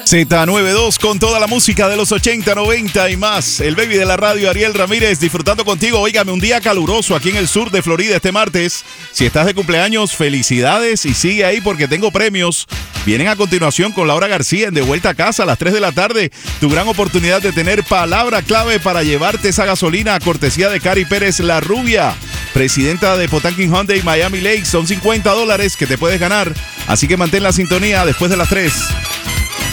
Z92 con toda la música de los 80, 90 y más. El baby de la radio, Ariel Ramírez, disfrutando contigo. Óigame, un día caluroso aquí en el sur de Florida este martes. Si estás de cumpleaños, felicidades y sigue ahí porque tengo premios. Vienen a continuación con Laura García en De Vuelta a Casa a las 3 de la tarde. Tu gran oportunidad de tener palabra clave para llevarte esa gasolina a cortesía de Cari Pérez La Rubia, presidenta de Potanquín Hyundai Miami Lakes. Son $50 que te puedes ganar. Así que mantén la sintonía después de las 3.